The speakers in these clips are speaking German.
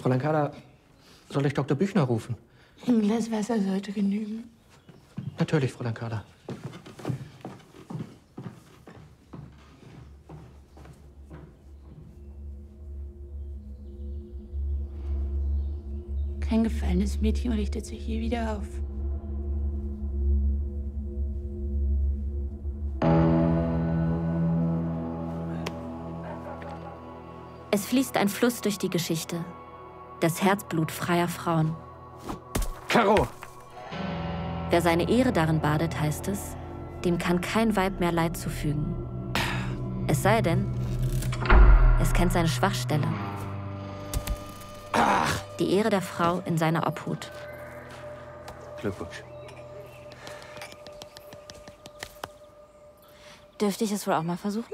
Fräulein Kader, soll ich Dr. Büchner rufen? Ein Glas Wasser sollte genügen. Natürlich, Fräulein Kader. Kein gefallenes Mädchen richtet sich hier wieder auf. Es fließt ein Fluss durch die Geschichte. Das Herzblut freier Frauen. Caro! Wer seine Ehre darin badet, heißt es, dem kann kein Weib mehr Leid zufügen. Es sei denn, es kennt seine Schwachstelle. Die Ehre der Frau in seiner Obhut. Glückwunsch. Dürfte ich es wohl auch mal versuchen?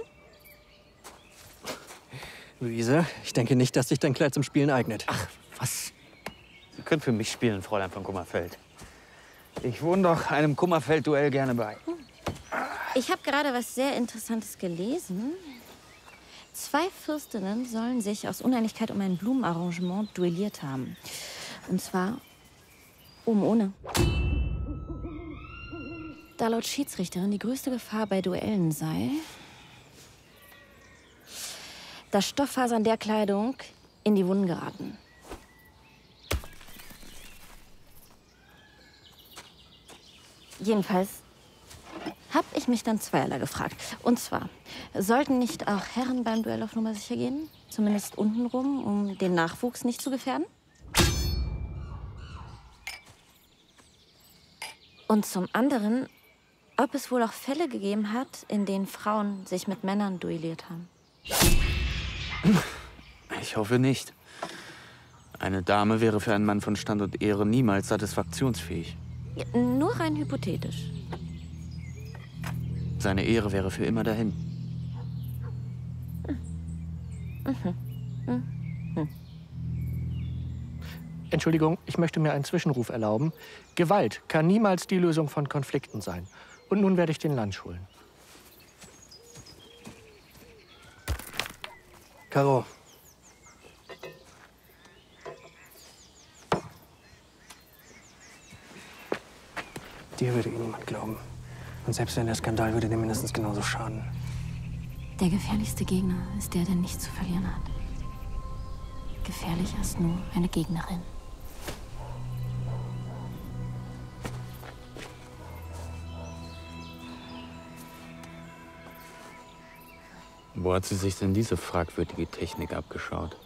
Luise, ich denke nicht, dass sich dein Kleid zum Spielen eignet. Ach, was? Sie können für mich spielen, Fräulein von Kummerfeld. Ich wohne doch einem Kummerfeld-Duell gerne bei. Ich habe gerade was sehr Interessantes gelesen. 2 Fürstinnen sollen sich aus Uneinigkeit um ein Blumenarrangement duelliert haben. Und zwar oben ohne. Da laut Schiedsrichterin die größte Gefahr bei Duellen sei, dass Stofffasern der Kleidung in die Wunden geraten. Jedenfalls habe ich mich dann zweierlei gefragt. Und zwar, sollten nicht auch Herren beim Duell auf Nummer sicher gehen? Zumindest untenrum, um den Nachwuchs nicht zu gefährden? Und zum anderen, ob es wohl auch Fälle gegeben hat, in denen Frauen sich mit Männern duelliert haben. Ich hoffe nicht. Eine Dame wäre für einen Mann von Stand und Ehre niemals satisfaktionsfähig. Ja, nur rein hypothetisch. Seine Ehre wäre für immer dahin. Entschuldigung, ich möchte mir einen Zwischenruf erlauben. Gewalt kann niemals die Lösung von Konflikten sein. Und nun werde ich den Lunch holen. Caro. Dir würde eh niemand glauben. Und selbst wenn der Skandal würde dir mindestens genauso schaden. Der gefährlichste Gegner ist der, der nichts zu verlieren hat. Gefährlicher ist nur eine Gegnerin. Wo hat sie sich denn diese fragwürdige Technik abgeschaut?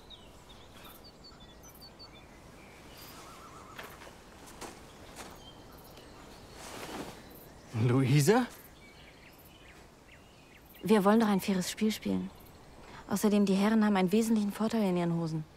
Luise? Wir wollen doch ein faires Spiel spielen. Außerdem, die Herren haben einen wesentlichen Vorteil in ihren Hosen.